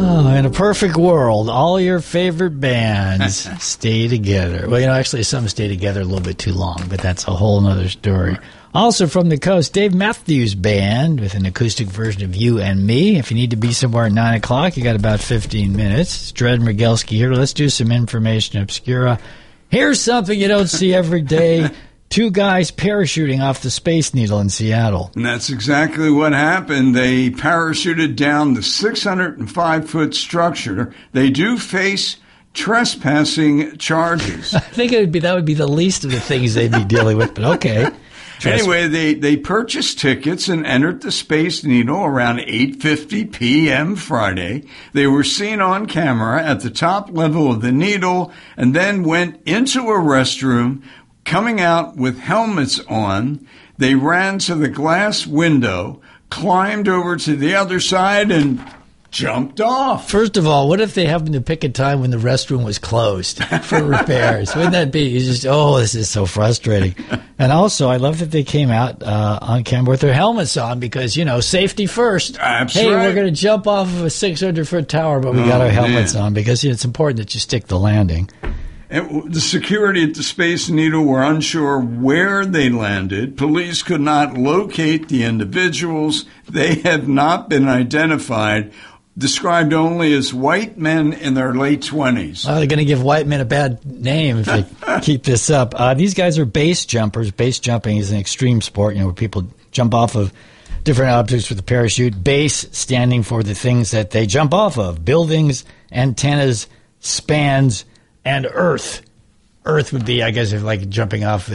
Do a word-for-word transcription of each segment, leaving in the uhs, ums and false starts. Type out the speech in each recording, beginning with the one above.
Oh, in a perfect world, all your favorite bands stay together. Well, you know, actually, some stay together a little bit too long, but that's a whole other story. Also from the coast, Dave Matthews Band with an acoustic version of You and Me. If you need to be somewhere at nine o'clock, you got about fifteen minutes. It's Dred Mrgelski here. Let's do some information obscura. Here's something you don't see every day. Two guys parachuting off the Space Needle in Seattle. And that's exactly what happened. They parachuted down the six hundred five foot structure. They do face trespassing charges. I think it would be that would be the least of the things they'd be dealing with, but okay. Anyway, they, they purchased tickets and entered the Space Needle around eight fifty p.m. Friday. They were seen on camera at the top level of the needle and then went into a restroom. Coming out with helmets on, they ran to the glass window, climbed over to the other side, and jumped off. First of all, what if they happened to pick a time when the restroom was closed for repairs? Wouldn't that be? You just, oh, this is so frustrating. And also, I love that they came out uh, on camera with their helmets on because, you know, safety first. That's hey, right. We're going to jump off of a six hundred foot tower, but we oh, got our helmets man. on because you know, it's important that you stick the landing. And the security at the Space Needle were unsure where they landed. Police could not locate the individuals. They have not been identified, described only as white men in their late twenties. Well, they're going to give white men a bad name if they keep this up. Uh, these guys are base jumpers. Base jumping is an extreme sport, you know, where people jump off of different objects with a parachute. Base standing for the things that they jump off of: buildings, antennas, spans, and Earth. Earth would be, I guess, if like jumping off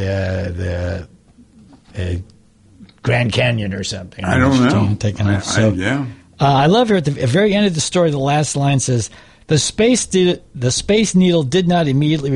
the the uh, Grand Canyon or something. I don't know. Taking off. So, I, yeah. Uh, I love her at the very end of the story. The last line says, "The space did, the Space Needle did not immediately